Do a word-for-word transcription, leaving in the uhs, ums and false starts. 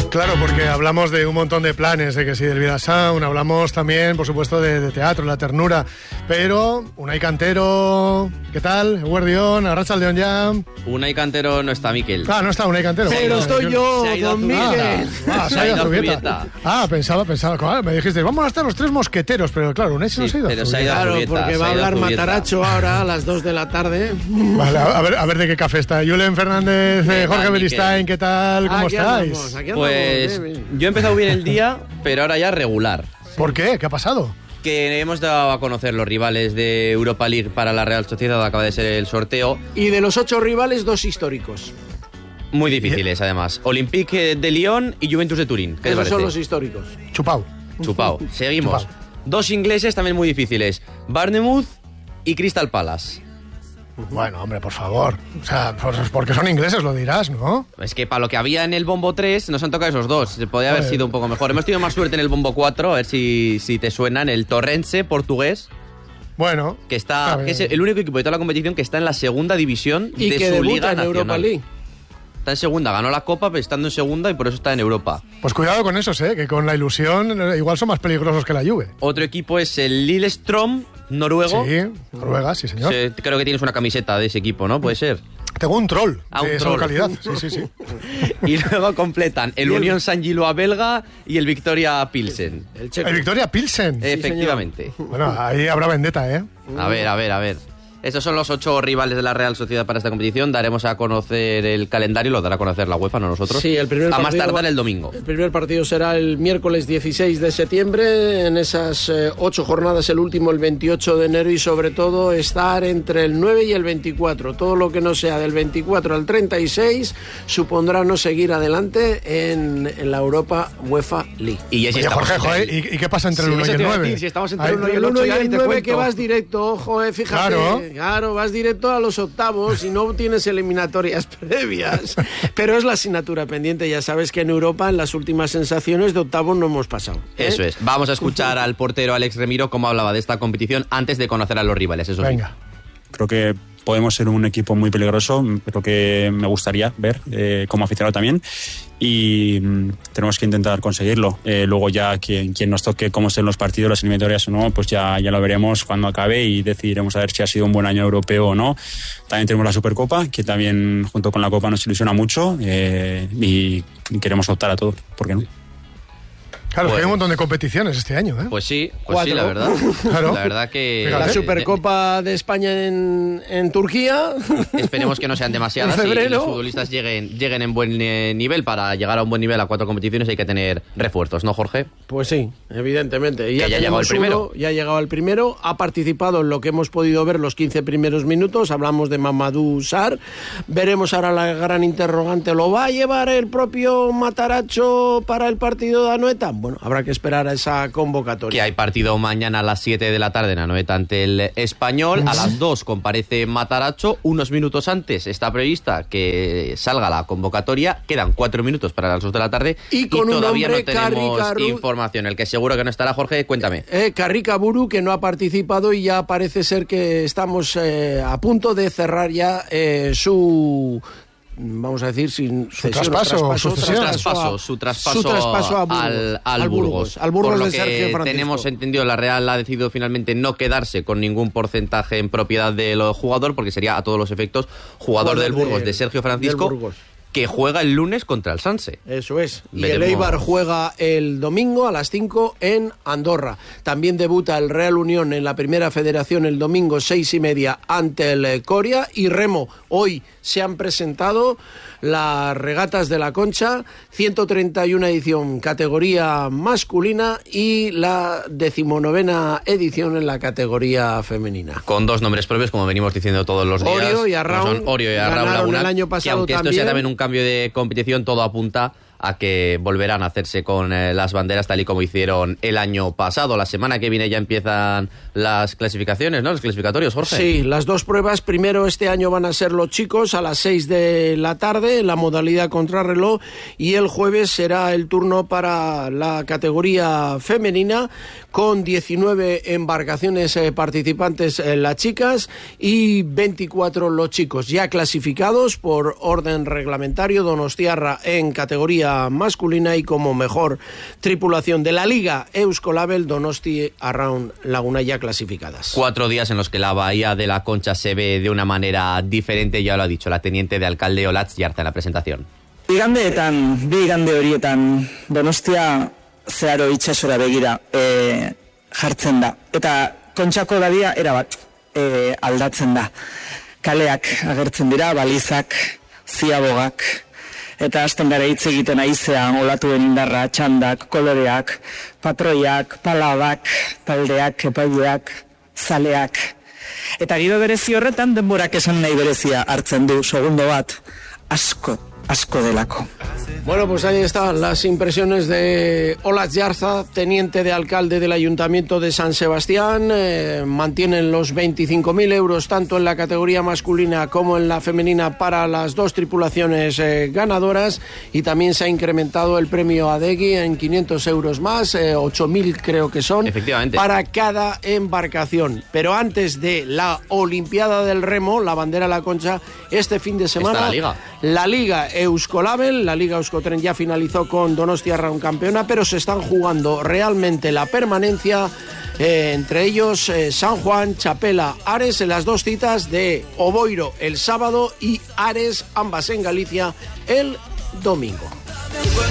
Claro, porque hablamos de un montón de planes, de que sí, del Vida Sound, hablamos también, por supuesto, de, de teatro, la ternura, pero Unai Cantero, ¿qué tal? Guardión, Arratsaldeon ya. Unai Cantero no está, Miquel. Ah, no está Unai Cantero. Pero bueno, estoy yo, don Miguel. Ah, se ha ido a Zubieta. Ah, pensaba, pensaba, claro, me dijiste, vamos a estar los tres mosqueteros, pero claro, Unai se nos ha ido. Pero se ha ido a Claro, Zubieta, porque va a hablar Mataracho ahora a las dos de la tarde. Vale, a ver, a ver de qué café está. Julen Fernández, eh, Jorge Beristain, ¿qué tal? ¿Cómo Aquí estáis? andamos, aquí andamos, Pues bien, bien. yo he empezado bien el día, pero ahora ya regular. ¿Por qué? ¿Qué ha pasado? Que hemos dado a conocer los rivales de Europa League para la Real Sociedad, acaba de ser el sorteo. Y de los ocho rivales, dos históricos. Muy difíciles, además. Olympique de Lyon y Juventus de Turín. ¿Qué te Esos parece? son los históricos. Chupao. Chupao. Seguimos. Chupao. Dos ingleses también muy difíciles. Bournemouth y Crystal Palace. Bueno, hombre, por favor. O sea, pues porque son ingleses lo dirás, ¿no? Es que para lo que había en el bombo tres nos han tocado esos dos. Podría haber Joder. sido un poco mejor. Hemos tenido más suerte en el bombo cuatro, a ver si, si te suenan. El Torrense portugués, Bueno. que está que es el único equipo de toda la competición que está en la segunda división Y de que su debuta liga en nacional. Europa League. Está en segunda, ganó la Copa, pero estando en segunda y por eso está en Europa. Pues cuidado con esos, ¿eh? Que con la ilusión eh, igual son más peligrosos que la Juve. Otro equipo es el Lillestrøm, noruego. Sí, Noruega, sí, señor. Se- creo que tienes una camiseta de ese equipo, ¿no? Puede ser. Tengo un troll Ah, un de esa troll. localidad. Sí, sí, sí. Y luego completan el Unión Saint-Gilloise belga y el Victoria Pilsen. El checo. El Victoria Pilsen. Efectivamente. Bueno, ahí habrá vendetta, ¿eh? A ver, a ver, a ver. Estos son los ocho rivales de la Real Sociedad para esta competición. Daremos a conocer el calendario, lo dará a conocer la UEFA, no nosotros. Sí, el primer a más partido tardar va- el domingo. El primer partido será el miércoles dieciséis de septiembre. En esas eh, ocho jornadas, el último el veintiocho de enero, y sobre todo estar entre el nueve y el veinticuatro. Todo lo que no sea del veinticuatro al treinta y seis supondrá no seguir adelante en, en la Europa UEFA League. Y ya si Oye, estamos Jorge, entre- joder, ¿y, y qué pasa entre Sí, el uno y eso el te iba a nueve? decir, si estamos entre Ahí- el uno y El el uno ocho y ya el ni te nueve cuento. que vas directo, ojo, eh, fíjate. Claro. Claro, vas directo a los octavos y no tienes eliminatorias previas. Pero es la asignatura pendiente. Ya sabes que en Europa, en las últimas sensaciones de octavos, no hemos pasado. ¿eh? Eso es. Vamos a escuchar al portero Alex Remiro cómo hablaba de esta competición antes de conocer a los rivales, eso sí. Venga. Creo que podemos ser un equipo muy peligroso, pero que me gustaría ver eh, como aficionado también, y mm, tenemos que intentar conseguirlo. Eh, luego ya quien, quien nos toque cómo estén los partidos, las eliminatorias o no, pues ya, ya lo veremos cuando acabe y decidiremos a ver si ha sido un buen año europeo o no. También tenemos la Supercopa, que también junto con la Copa nos ilusiona mucho, eh, y queremos optar a todo, ¿por qué no? Claro, Pues- que hay un montón de competiciones este año, ¿eh? Pues sí, pues Cuatro. sí, la verdad. Claro. La verdad que... Fíjate. La eh, Supercopa de España en, en Turquía. Esperemos que no sean demasiadas En y febrero. los futbolistas lleguen, lleguen en buen eh, nivel. Para llegar a un buen nivel a cuatro competiciones hay que tener refuerzos, ¿no, Jorge? Pues sí, evidentemente. Y Que ya ha llegado el tenemos primero. uno, ya ha llegado el primero. Ha participado en lo que hemos podido ver los quince primeros minutos. Hablamos de Mamadou Sarr. Veremos ahora la gran interrogante. ¿Lo va a llevar el propio Mataracho para el partido de Anoeta? Bueno, habrá que esperar a esa convocatoria. Que hay partido mañana a las siete de la tarde en Anoeta ante el Español. A las dos comparece Mataracho. Unos minutos antes está prevista que salga la convocatoria. Quedan cuatro minutos para las dos de la tarde. Y con un todavía hombre, no tenemos Carri Carru- información. El que seguro que no estará, Jorge, cuéntame. Eh, Carrica Buru, que no ha participado, y ya parece ser que estamos eh, a punto de cerrar ya eh, su... Vamos a decir, sin Su cesión o traspaso, sucesión. Su a- traspaso, su traspaso, su traspaso a Burgos, al, al al Burgos. Burgos, al Burgos Por lo de que Sergio Francisco. tenemos entendido, la Real ha decidido finalmente no quedarse con ningún porcentaje en propiedad del jugador, porque sería a todos los efectos jugador Jugador del Burgos, de- de Sergio del Francisco, Burgos. que juega el lunes contra el Sanse. Eso es. Y Veremos. el Eibar juega el domingo a las cinco en Andorra. También debuta el Real Unión en la Primera Federación el domingo seis y media ante el eh, Coria. Y Remo, hoy se han presentado las regatas de la Concha, ciento treinta y una edición categoría masculina y la decimonovena edición en la categoría femenina. Con dos nombres propios, como venimos diciendo todos los días. Orio y como Arraun son Orio y Arraun ganaron Laguna, el año que pasado aunque esto sea también. también un cambio de competición, todo apunta a que volverán a hacerse con eh, las banderas tal y como hicieron el año pasado. La semana que viene ya empiezan las clasificaciones, ¿no? Los clasificatorios, Jorge. Sí, las dos pruebas primero este año van a ser los chicos a las seis de la tarde, la modalidad contrarreloj, y el jueves será el turno para la categoría femenina con diecinueve embarcaciones eh, participantes eh, las chicas y veinticuatro los chicos, ya clasificados por orden reglamentario. Donostiarra en categoría masculina y como mejor tripulación de la Liga Euskolabel, Donosti Arraun Laguna, ya clasificadas. Cuatro días en los que la Bahía de la Concha se ve de una manera diferente, ya lo ha dicho la teniente de alcalde Olatz Yarza en la presentación. Igandeetan, bi igande horietan Donostia zeharo itsasora begira e, jartzen da. Eta Kontxako badia erabat e, aldatzen da. Kaleak agertzen dira, balizak, ziabogak, eta hasten gara hitz egiten aizean olatuen indarra, txandak, koloreak, patroiak, palabak, taldeak, epaileak, zaleak. Eta giro berezi horretan denborak esan nahi berezia hartzen du, segundo bat, asko, asko delako. Bueno, pues ahí están las impresiones de Olatz Yarza, teniente de alcalde del Ayuntamiento de San Sebastián. Eh, mantienen los veinticinco mil euros tanto en la categoría masculina como en la femenina para las dos tripulaciones eh, ganadoras, y también se ha incrementado el premio Adegui en quinientos euros más, eh, ocho mil creo que son, efectivamente, para cada embarcación. Pero antes de la Olimpiada del Remo, la bandera La Concha, este fin de semana la Liga, la Liga Euskolabel, la Liga Euskotren ya finalizó con Donostiarra un campeona, pero se están jugando realmente la permanencia, eh, entre ellos eh, San Juan, Chapela, Ares, en las dos citas de Oboiro el sábado y Ares, ambas en Galicia, el domingo.